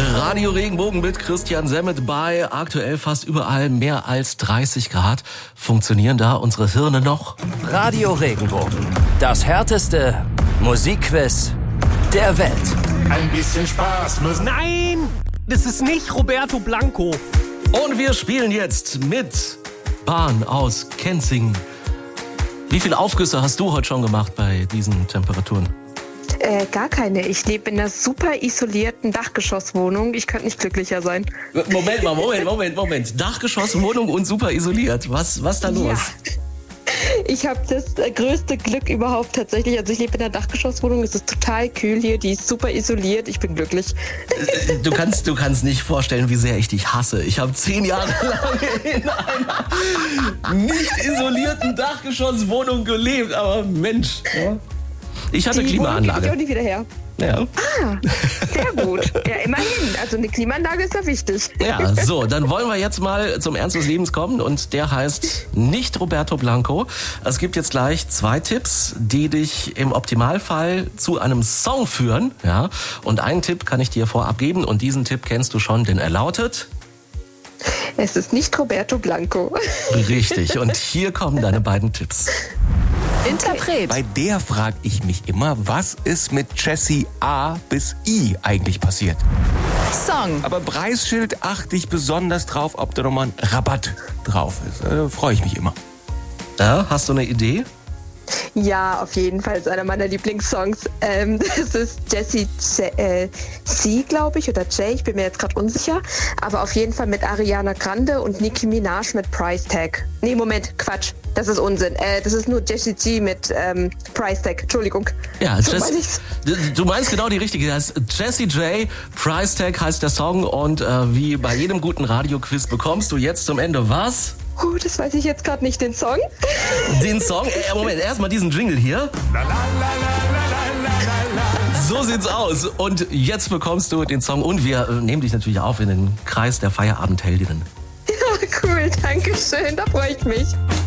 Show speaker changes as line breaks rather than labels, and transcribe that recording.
Radio Regenbogen mit Christian Semmet bei aktuell fast überall mehr als 30 Grad. Funktionieren da unsere Hirne noch?
Radio Regenbogen, das härteste Musikquiz der Welt.
Ein bisschen Spaß muss...
Nein, das ist nicht Roberto Blanco.
Und wir spielen jetzt mit Bahn aus Kenzingen. Wie viele Aufgüsse hast du heute schon gemacht bei diesen Temperaturen?
Gar keine. Ich lebe in einer super isolierten Dachgeschosswohnung. Ich könnte nicht glücklicher sein.
Moment. Dachgeschosswohnung und super isoliert. Was da los?
Ja. Ich habe das größte Glück überhaupt tatsächlich. Also ich lebe in einer Dachgeschosswohnung. Es ist total kühl hier. Die ist super isoliert. Ich bin glücklich.
Du kannst nicht vorstellen, wie sehr ich dich hasse. Ich habe 10 Jahre lang in einer nicht isolierten Dachgeschosswohnung gelebt. Aber Mensch, ja. Ich hatte Klimaanlage.
Die auch nicht wieder her.
Ja.
Ah, sehr gut. Ja, immerhin. Also eine Klimaanlage ist ja wichtig.
Ja, so, dann wollen wir jetzt mal zum Ernst des Lebens kommen und der heißt nicht Roberto Blanco. Es gibt jetzt gleich 2 Tipps, die dich im Optimalfall zu einem Song führen. Ja, und einen Tipp kann ich dir vorab geben und diesen Tipp kennst du schon, denn er lautet...
Es ist nicht Roberto Blanco.
Richtig, und hier kommen deine beiden Tipps.
Interpret.
Bei der frage ich mich immer, was ist mit Jessie A bis I eigentlich passiert?
Song.
Aber Preisschild achte ich besonders drauf, ob da nochmal ein Rabatt drauf ist. Freue ich mich immer.
Ja, hast du eine Idee?
Ja, auf jeden Fall ist einer meiner Lieblingssongs. Das ist Jessie C, glaube ich, oder J, ich bin mir jetzt gerade unsicher. Aber auf jeden Fall mit Ariana Grande und Nicki Minaj mit Price Tag. Nee, Moment, Quatsch, das ist Unsinn. Das ist nur Jessie G mit Price Tag, Entschuldigung.
Ja, du meinst genau die richtige. Das ist Jessie J, Price Tag heißt der Song und wie bei jedem guten Radioquiz bekommst du jetzt zum Ende was?
Das weiß ich jetzt gerade nicht, den Song.
Den Song? Moment, erstmal diesen Jingle hier. So sieht's aus. Und jetzt bekommst du den Song und wir nehmen dich natürlich auf in den Kreis der Feierabendheldinnen.
Ja, cool, danke schön, da freue ich mich.